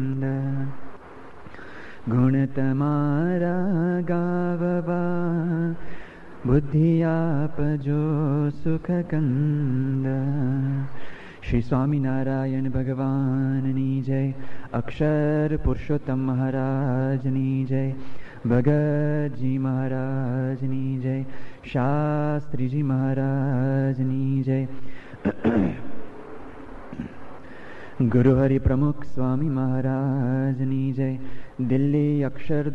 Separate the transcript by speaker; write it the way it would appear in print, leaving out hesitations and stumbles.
Speaker 1: ગુણ તમારા ગાવવા બુદ્ધિ આપજો સુખ કંદ. શ્રી સ્વામિનારાયણ ભગવાનની જય. અક્ષર પુરુષોત્તમ મહારાજની જય. ભગતજી મહારાજની જય. શાસ્ત્રીજી મહારાજની જય. ગુરુ હરિ પ્રમુખ સ્વામી મહારાજની જય. દિલ્હી અક્ષર